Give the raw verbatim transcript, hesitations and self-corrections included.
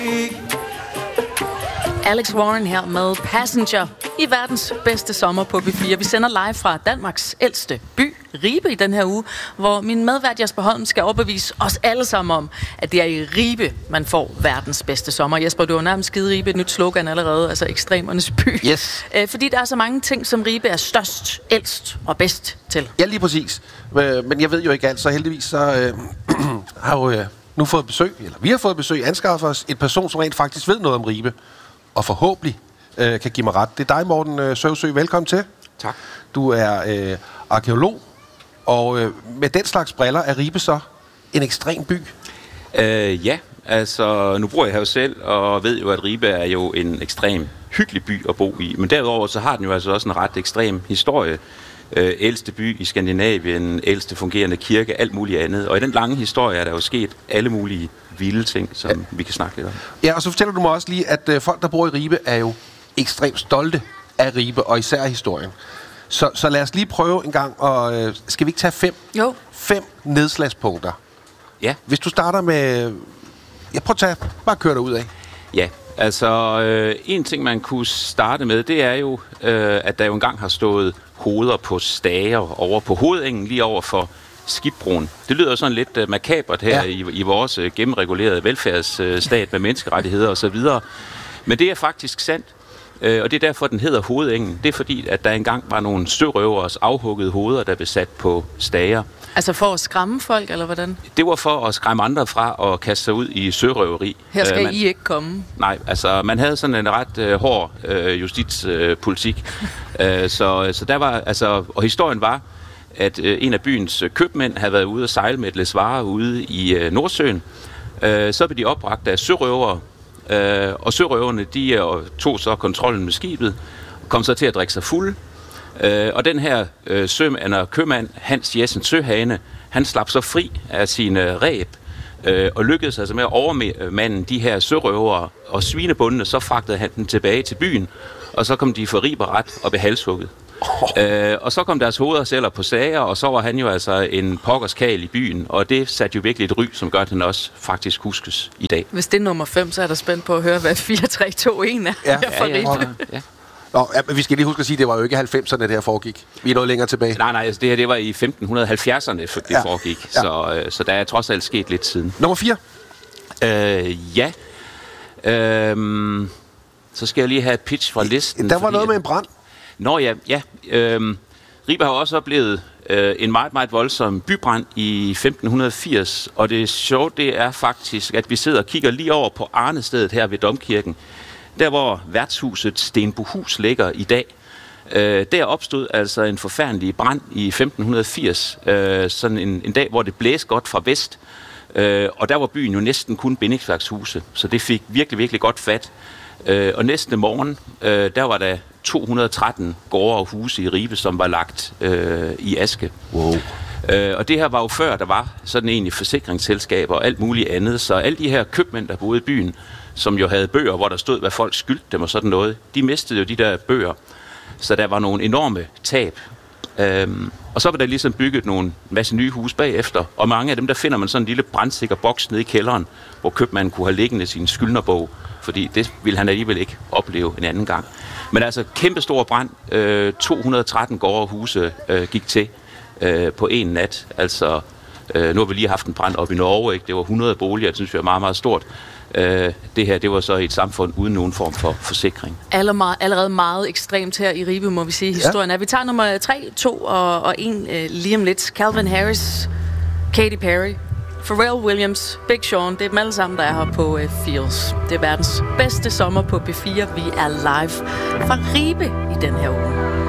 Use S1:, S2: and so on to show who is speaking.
S1: Alex Warren her med Passenger i verdens bedste sommer på B fire. Vi sender live fra Danmarks ældste by, Ribe, i den her uge, hvor min medvært Jesper Holm skal overbevise os alle sammen om, at det er i Ribe, man får verdens bedste sommer. Jesper, du har nærmest skide Ribe, et nyt slogan allerede, altså ekstremernes by.
S2: Yes.
S1: Æ, fordi der er så mange ting, som Ribe er størst, ældst og bedst til.
S2: Ja, lige præcis. Men jeg ved jo ikke alt, så heldigvis så øh, har jo øh, nu fået besøg, eller vi har fået besøg, anskaffet os en person, som rent faktisk ved noget om Ribe, og forhåbentlig øh, kan give mig ret. Det er dig, Morten øh, Søvsø. Velkommen til.
S3: Tak.
S2: Du er øh, arkeolog, og øh, med den slags briller er Ribe så en ekstrem by?
S3: Øh, ja, altså nu bor jeg her jo selv, og ved jo, at Ribe er jo en ekstrem hyggelig by at bo i. Men derudover så har den jo altså også en ret ekstrem historie. Øh, ældste by i Skandinavien, ældste fungerende kirke, alt muligt andet. Og i den lange historie er der jo sket alle mulige vilde ting, som ja. vi kan snakke lidt om.
S2: Ja, og så fortæller du mig også lige, at øh, folk, der bor i Ribe, er jo ekstremt stolte af Ribe, og især historien. Så, så lad os lige prøve en gang, og øh, skal vi ikke tage fem?
S1: Jo.
S2: Fem nedslagspunkter.
S3: Ja.
S2: Hvis du starter med... Ja, prøv at tage... Bare kør dig ud af.
S3: Ja, altså øh, en ting, man kunne starte med, det er jo, øh, at der jo engang har stået hoveder på stager over på Hovedengen, lige over for Skibbroen. Det lyder sådan lidt uh, makabert her ja. i, i vores uh, gennemregulerede velfærdsstat uh, med menneskerettigheder og så videre. Men det er faktisk sandt, uh, og det er derfor, den hedder Hovedengen. Det er fordi, at der engang var nogle sørøveres afhuggede hoveder, der blev sat på stager.
S1: Altså for at skræmme folk, eller hvordan?
S3: Det var for at skræmme andre fra at kaste sig ud i sørøveri.
S1: Her skal uh,
S3: man,
S1: I ikke komme.
S3: Nej, altså man havde sådan en ret uh, hård uh, justitspolitik. Uh, uh, så, så der var, altså, og historien var, at øh, en af byens øh, købmænd havde været ude og sejle med et læs varer ude i øh, Nordsøen. Øh, så blev de opbragt af sørøvere, øh, og sørøverne de øh, tog så kontrollen med skibet, og kom så til at drikke sig fuld. Øh, og den her øh, sømand og købmand, Hans Jessen Søhane, han slap så fri af sine ræb, øh, og lykkedes altså med at overmande de her sørøvere og svinebundene, så fragtede han dem tilbage til byen, og så kom de for Ribe-ret og blev halshugget. Oh. Øh, og så kom deres hoveder selv på sager, og så var han jo altså en pokkerskal i byen, og det satte jo virkelig et ry, som gør, at han også faktisk huskes i dag.
S1: Hvis det er nummer fem, så er der spændt på at høre, hvad fire tre to en er.
S2: Ja,
S1: ja,
S3: ja, ja, ja.
S2: Nå, ja, men vi skal lige huske at sige, at det var jo ikke halvfemserne, det her foregik. Vi er noget længere tilbage.
S3: Nej, nej, altså det her det var i femten halvfjerdserne, det ja. foregik, ja. så, øh, så der er trods alt sket lidt siden.
S2: Nummer fire?
S3: Øh, ja. Øh, så skal jeg lige have et pitch fra listen.
S2: Der var noget med en brand.
S3: Nå ja, ja. Øhm, Ribe har også oplevet øh, en meget, meget voldsom bybrand i femten firs, og det sjove det er faktisk, at vi sidder og kigger lige over på Arnestedet her ved Domkirken, der hvor værtshuset Stenbohus ligger i dag. Øh, der opstod altså en forfærdelig brand i femten firs, øh, sådan en, en dag, hvor det blæste godt fra vest, øh, og der var byen jo næsten kun bindingsværkshuse, så det fik virkelig, virkelig godt fat. Øh, og næste morgen, øh, der var der to hundrede og tretten gårde og huse i Ribe, som var lagt øh, i aske.
S2: Wow.
S3: Øh, og det her var jo før, der var sådan egentlig forsikringsselskaber og alt muligt andet. Så alle de her købmænd, der boede i byen, som jo havde bøger, hvor der stod, hvad folk skyldte dem og sådan noget, de mistede jo de der bøger. Så der var nogle enorme tab. Øhm, og så var der ligesom bygget nogle masse nye huse bagefter, og mange af dem, der finder man sådan en lille brandsikker boks nede i kælderen, hvor købmanden kunne have liggende sin skyldnerbog, fordi det ville han alligevel ikke opleve en anden gang. Men altså, kæmpestor brand, øh, to hundrede og tretten gårde og huse øh, gik til øh, på en nat. Altså, øh, nu har vi lige haft en brand op i Norge, ikke? Det var hundrede boliger, det synes vi var meget, meget stort. Øh, det her, det var så et samfund uden nogen form for forsikring.
S1: Allerede meget ekstremt her i Ribe, må vi sige, historien ja. er. Vi tager nummer tre, to og, og en øh, lige om lidt. Calvin Harris, Katy Perry, Pharrell Williams, Big Sean, det er dem alle sammen, der er her på uh, Feels. Det er verdens bedste sommer på B fire. Vi er live fra Ribe i den her uge.